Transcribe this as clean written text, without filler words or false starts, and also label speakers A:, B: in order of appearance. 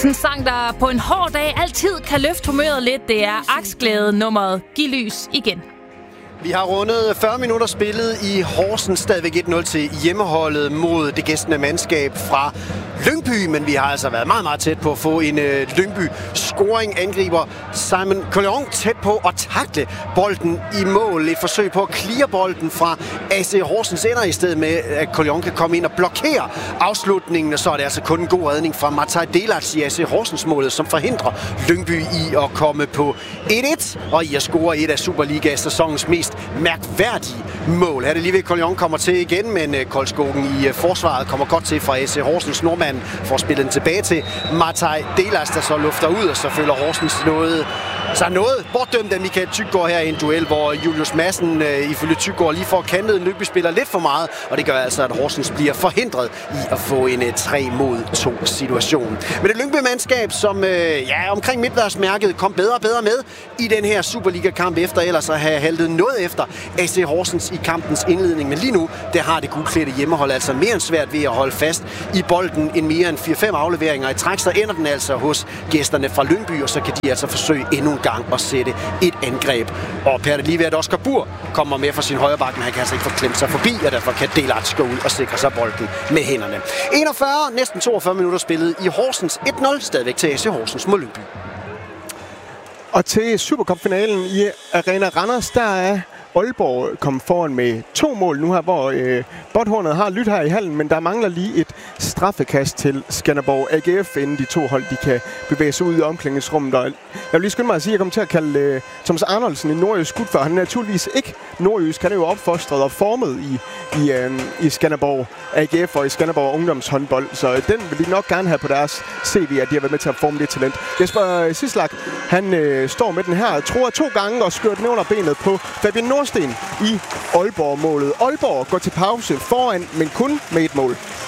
A: En sang, der på en hård dag altid kan løfte humøret lidt, det er Aksglæde nummeret Giv lys igen.
B: Vi har rundet 40 minutter spillet i Horsens, stadigvæk 1-0 til hjemmeholdet mod det gæstende mandskab fra Lyngby, men vi har altså været meget, meget tæt på at få en Lyngby-scoring. Angriber Simon Collion tæt på at takle bolden i mål. Et forsøg på at clear bolden fra AC Horsens ender i stedet med, at Collion kan komme ind og blokere afslutningen, og så er det altså kun en god redning fra Mataj Delac i AC Horsens-målet, som forhindrer Lyngby i at komme på 1-1 og i at score et af Superliga-sæsonens mest mærkværdige mål. Her er det lige ved, Collion kommer til igen, men Koldskogen i forsvaret kommer godt til fra AC Horsens. Nordmand får spillet den tilbage til Mataj Delac, der så lufter ud, og så følger Horsens noget bortdømt af Michael Tyggaard her i en duel, hvor Julius Madsen ifølge Tyggaard lige får kantet en Lyngby-spiller lidt for meget, og det gør altså, at Horsens bliver forhindret i at få en 3-mod-2 situation. Men det Lyngby-mandskab, som omkring midtvejsmærket kom bedre og bedre med i den her Superliga-kamp, efter ellers at have haltet noget efter AC Horsens i kampens indledning. Men lige nu, der har det gulklædte hjemmehold altså mere end svært ved at holde fast i bolden end mere end 4-5 afleveringer i træk, så ender den altså hos gæsterne fra Lyngby, og så kan de altså forsøge endnu en gang at sætte et angreb. Og per det lige ved, at Oscar Bur kommer med fra sin højre bakke, men han kan altså ikke få klemt sig forbi, og derfor kan Delac gå ud og sikre sig bolden med hænderne. 41, næsten 42 minutter spillet i Horsens. 1-0 stadigvæk til AC Horsens mod Lyngby.
C: Og til Supercup-finalen i Arena Randers, der er Aalborg kom foran med 2 mål nu her, hvor Botthornet har lyttet her i hallen, men der mangler lige et straffekast til Skanderborg AGF, inden de to hold de kan bevæge sig ud i omklædningsrummet. Jeg vil lige skynde mig at sige, at jeg kommer til at kalde Thomas Arnoldsen en nordjysk gut, for han er naturligvis ikke nordjysk. Han er jo opfostret og formet i Skanderborg AGF og i Skanderborg Ungdomshåndbold, så den vil de nok gerne have på deres CV, at de har været med til at forme det talent. Jesper Sislak, han står med den her, tror 2 gange og skører den under benet på Fabian Nordsten i Aalborg-målet. Aalborg går til pause foran, men kun med 1 mål.